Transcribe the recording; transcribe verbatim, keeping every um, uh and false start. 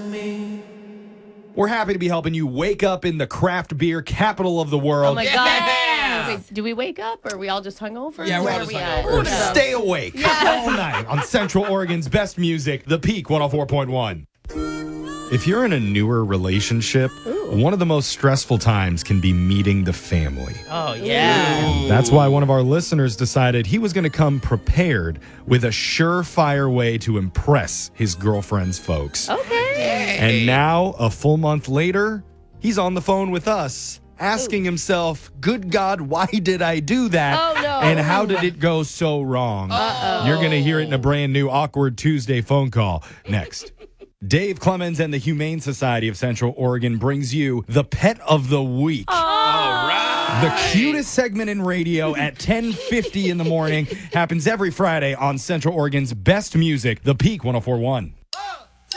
me. We're happy to be helping you wake up in the craft beer capital of the world. Oh my God. Wait, do we wake up or are we all just hungover? Yeah, we're Where all are just we at? hungover. Or stay awake all night on Central Oregon's best music, The Peak one oh four point one. If you're in a newer relationship, one of the most stressful times can be meeting the family. Oh, yeah. That's why one of our listeners decided he was going to come prepared with a surefire way to impress his girlfriend's folks. Okay. And now, a full month later, he's on the phone with us, asking himself, good God, why did I do that? Oh, no. And how did it go so wrong? Uh-oh. You're going to hear it in a brand new Awkward Tuesday phone call next. Dave Clemens and the Humane Society of Central Oregon brings you the Pet of the Week. All right. The cutest segment in radio at ten fifty in the morning happens every Friday on Central Oregon's best music, The Peak one oh four point one.